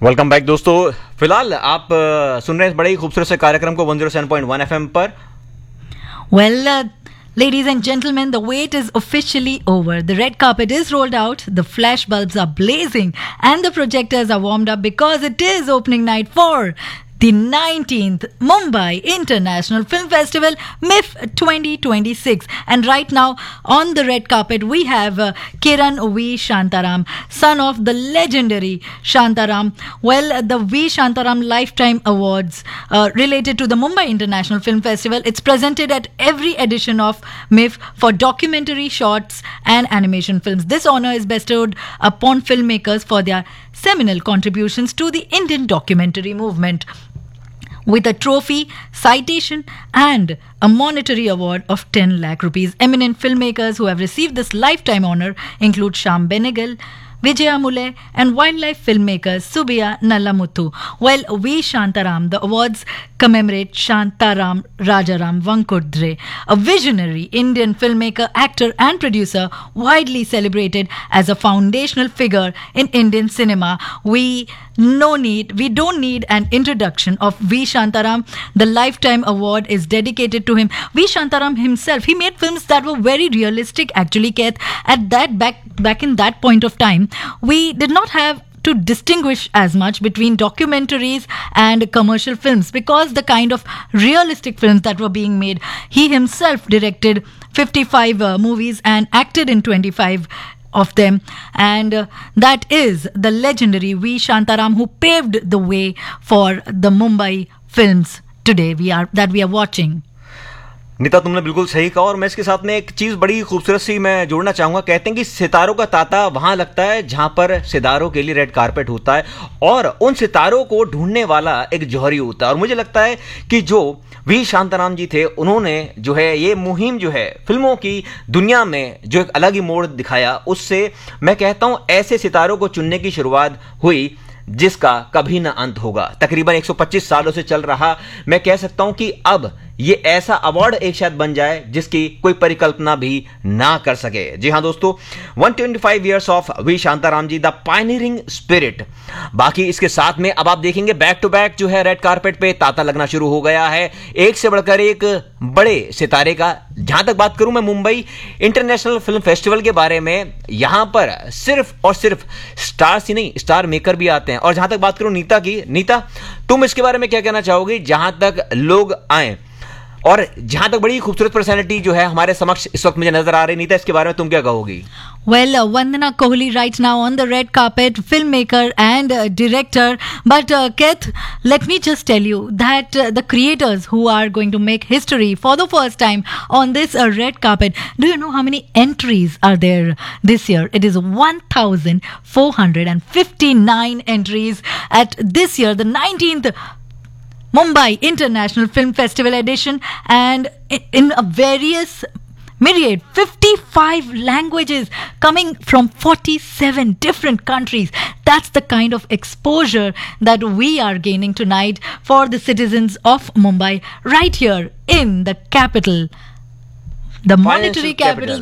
Welcome back दोस्तों। फिलहाल आप सुन रहे हैं बड़े ही खूबसूरत से कार्यक्रम को 107.1 एफएम पर। Well, ladies and gentlemen, the wait is officially over. The red carpet is rolled out, the flash bulbs are blazing, and the projectors are warmed up because it is opening night for the 19th Mumbai International Film Festival, MIF 2026. And right now on the red carpet we have Kiran V. Shantaram, son of the legendary Shantaram. Well, the V. Shantaram Lifetime Awards related to the Mumbai International Film Festival. It's presented at every edition of MIF for documentary shorts and animation films. This honor is bestowed upon filmmakers for their seminal contributions to the Indian documentary movement. With a trophy, citation, and a monetary award of 10 lakh rupees. Eminent filmmakers who have received this lifetime honor include Shyam Benegal, Vijaya Mule, and wildlife filmmakers Subiya Nallamuthu. Well, V. Shantaram, the awards commemorate Shantaram Rajaram Vankudre, a visionary Indian filmmaker, actor, and producer, widely celebrated as a foundational figure in Indian cinema. We don't need an introduction of V. Shantaram. The Lifetime Award is dedicated to him. V. Shantaram himself, he made films that were very realistic actually, Keith. At that back in that point of time, we did not have to distinguish as much between documentaries and commercial films because the kind of realistic films that were being made. He himself directed 55 movies and acted in 25 of them, and that is the legendary V. Shantaram who paved the way for the Mumbai films today we are watching. Nita, तुमने बिल्कुल सही कहा और मैं इसके साथ में एक चीज बड़ी खूबसूरत सी मैं जोड़ना चाहूंगा। कहते हैं कि सितारों का तांता वहां लगता है जहां पर सितारों के लिए रेड कारपेट होता है और उन सितारों को ढूंढने वाला एक जौहरी होता है। और मुझे लगता है कि जो वी शांताराम जी थे, उन्होंने जो है ये मुहिम जो है फिल्मों की दुनिया में जो एक अलग ही मोड़ दिखाया, उससे मैं कहता हूं ऐसे सितारों को चुनने की शुरुआत हुई जिसका कभी ना अंत होगा। तकरीबन 125 सालों से चल रहा, मैं कह सकता हूं कि अब ये ऐसा अवार्ड एक शायद बन जाए जिसकी कोई परिकल्पना भी ना कर सके। जी हां दोस्तों, 125 years of we Shantaram ji, the pioneering spirit. बाकी इसके साथ में अब आप देखेंगे बैक टू बैक जो है रेड कारपेट पे तांता लगना शुरू हो गया है, एक से बढ़कर एक बड़े सितारे का। जहां तक बात करूं मैं मुंबई इंटरनेशनल फिल्म फेस्टिवल के बारे में, यहां पर सिर्फ और सिर्फ स्टार्स ही नहीं, स्टार मेकर भी आते हैं। और जहां तक बात करूं नीता की, नीता तुम इसके बारे में क्या कहना चाहोगी? जहां तक लोग आए और जहां तक बड़ी खूबसूरत पर्सनैलिटी जो है हमारे समक्ष इस वक्त मुझे नजर आ रही, नीता इसके बारे में तुम क्या कहोगी? Well, Vandana Kohli right now on the red carpet, filmmaker and director. But Keith, let me just tell you that the creators who are going to make history for the first time on this red carpet, do you know how many entries are there this year? It is 1,459 entries at this year, the 19th Mumbai International Film Festival edition, and in a various myriad 55 languages coming from 47 different countries. That's the kind of exposure that we are gaining tonight for the citizens of Mumbai right here in the capital, the monetary capital,